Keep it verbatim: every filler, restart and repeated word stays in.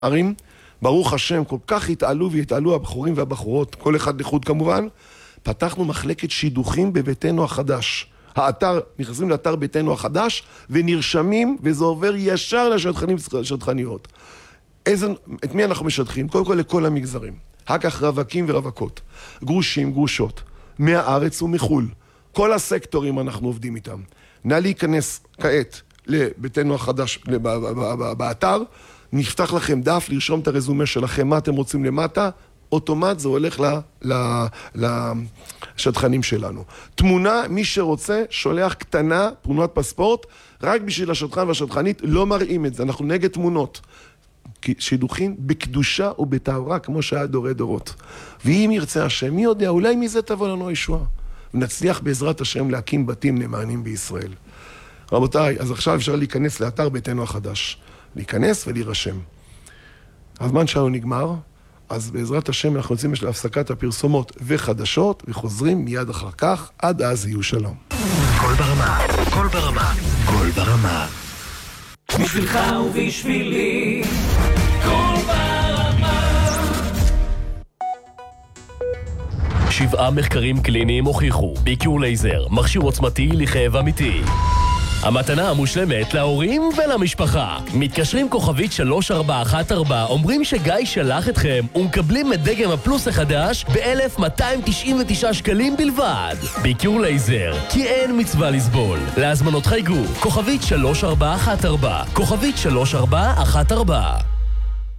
ערים, ברוך השם, כל כך התעלו והתעלו הבחורים והבחורות, כל אחד לחוד כמובן, פתחנו מחלקת שידוכים בביתנו החדש. האתר, נכנסים לאתר ביתנו החדש, ונרשמים, וזה עובר ישר לשדכנים ושדכניות. איזה, את מי אנחנו משדכים? קודם כל לכל המגזרים. אחר כך רווקים ורווקות, גרושים, גרושות, מהארץ ומחול. כל הסקטורים אנחנו עובדים איתם. נא להיכנס כעת לביתנו החדש, באתר, נפתח לכם דף, לרשום את הרזומה שלכם, מה אתם רוצים למטה, אוטומט זה הולך לשדכנים שלנו. תמונה, מי שרוצה, שולח קטנה, תמונת פספורט, רק בשביל השדכן והשדכנית, לא מראים את זה, אנחנו נגד תמונות. שידוכים בקדושה ובטהרה, כמו שהיה דורי דורות. ואם ירצה השם, מי יודע, אולי מזה תבוא לנו הישועה. ונצליח בעזרת השם להקים בתים נאמנים בישראל. רבותיי, אז עכשיו אפשר להיכנס לאתר ביתנו החדש. להיכנס ולהירשם. הזמן שלנו נגמר, אז בעזרת השם אנחנו יוצאים לשל הפסקת הפרסומות וחדשות, וחוזרים מיד אחר כך, עד אז יהיו שלום. כל ברמה, כל ברמה, כל ברמה. בשבילך ובשבילי, כל ברמה. שבעה מחקרים קליניים הוכיחו, ביקיור לייזר, מכשיר עוצמתי לכאב אמיתי. המתנה המושלמת להורים ולמשפחה. מתקשרים כוכבית שלוש ארבע אחת ארבע, אומרים שגיא שלח אתכם ומקבלים את דגם הפלוס החדש ב-אלף מאתיים תשעים ותשעה שקלים בלבד. ביקיור לייזר, כי אין מצווה לסבול. להזמנות חייגו, כוכבית שלוש ארבע אחת ארבע, כוכבית שלוש ארבע אחת ארבע.